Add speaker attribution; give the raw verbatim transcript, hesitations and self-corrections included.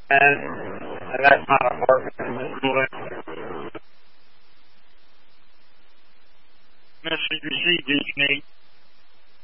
Speaker 1: and that's not a working.
Speaker 2: Message received, engineer.